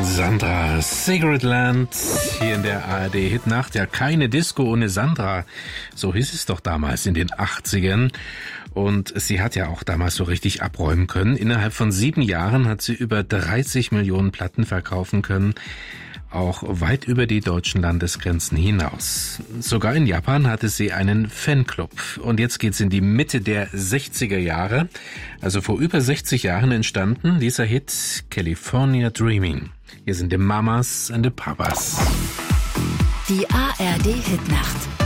Sandra, Secret Land, hier in der ARD Hitnacht. Ja, keine Disco ohne Sandra. So hieß es doch damals in den 80ern. Und sie hat ja auch damals so richtig abräumen können. Innerhalb von 7 Jahren hat sie über 30 Millionen Platten verkaufen können. Auch weit über die deutschen Landesgrenzen hinaus. Sogar in Japan hatte sie einen Fanclub. Und jetzt geht's in die Mitte der 60er Jahre. Also vor über 60 Jahren entstanden dieser Hit California Dreaming. Hier sind die Mamas and the Papas. Die ARD Hitnacht.